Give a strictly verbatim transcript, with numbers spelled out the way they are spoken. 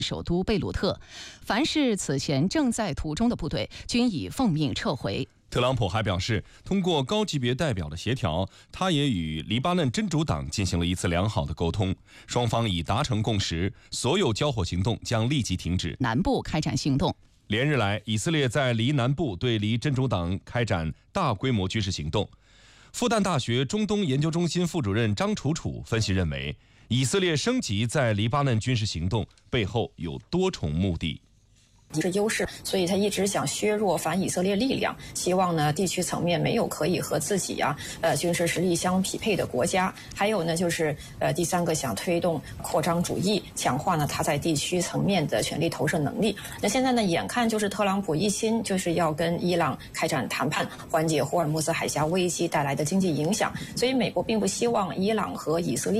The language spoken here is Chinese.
首都贝鲁特，凡是此前正在途中的部队均已奉命撤回。 特朗普还表示，通过高级别代表的协调，他也与黎巴嫩真主党进行了一次良好的沟通，双方已达成共识，所有交火行动将立即停止。 南部开展行动。 连日来，以色列在黎南部对黎真主党开展大规模军事行动。复旦大学中东研究中心副主任张楚楚分析认为，以色列升级在黎巴嫩军事行动背后有多重目的。 是优势，所以他一直想削弱反以色列力量，希望呢地区层面没有可以和自己啊呃军事实力相匹配的国家。还有呢就是呃第三个想推动扩张主义，强化呢他在地区层面的权力投射能力。那现在呢眼看就是特朗普一心就是要跟伊朗开展谈判，缓解霍尔木兹海峡危机带来的经济影响，所以美国并不希望伊朗和以色列